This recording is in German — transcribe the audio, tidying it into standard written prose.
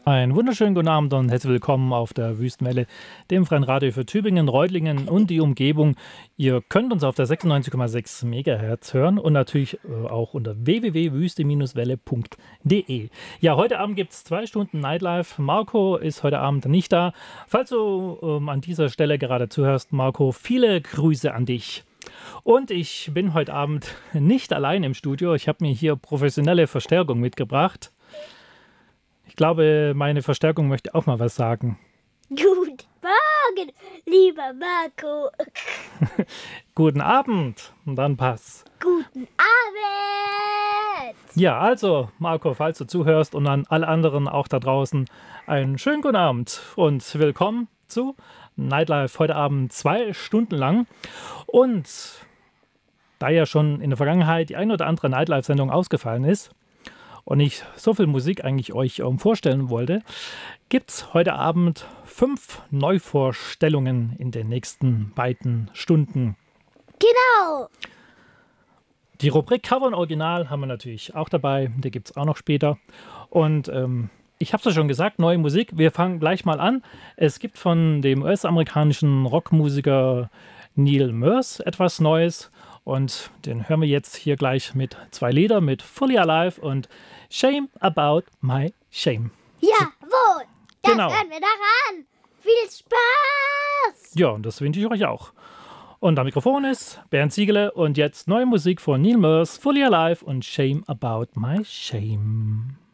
Einen wunderschönen guten Abend und herzlich willkommen auf der Wüstenwelle, dem freien Radio für Tübingen, Reutlingen und die Umgebung. Ihr könnt uns auf der 96,6 MHz hören und natürlich auch unter www.wüste-welle.de. Ja, heute Abend gibt es 2 Stunden Nightlife. Marco ist heute Abend nicht da. Falls du an dieser Stelle gerade zuhörst, Marco, viele Grüße an dich. Und ich bin heute Abend nicht allein im Studio. Ich habe mir hier professionelle Verstärkung mitgebracht. Ich glaube, meine Verstärkung möchte auch mal was sagen. Guten Morgen, lieber Marco. Guten Abend. Und dann pass. Guten Abend. Ja, also, Marco, falls du zuhörst und an alle anderen auch da draußen, einen schönen guten Abend und willkommen zu Nightlife heute Abend 2 Stunden lang. Und da ja schon in der Vergangenheit die ein oder andere Nightlife-Sendung ausgefallen ist, und ich so viel Musik eigentlich euch vorstellen wollte, gibt es heute Abend 5 Neuvorstellungen in den nächsten beiden Stunden. Genau. Die Rubrik Cover und Original haben wir natürlich auch dabei, die gibt es auch noch später. Und ich habe es ja schon gesagt, neue Musik, wir fangen gleich mal an. Es gibt von dem US-amerikanischen Rockmusiker Neil Murs etwas Neues. Und den hören wir jetzt hier gleich mit 2 Liedern, mit Fully Alive und Shame About My Shame. Jawohl, das Genau. hören wir daran. Viel Spaß. Ja, und das wünsche ich euch auch. Und am Mikrofon ist Bernd Ziegele und jetzt neue Musik von Neil Murs, Fully Alive und Shame About My Shame.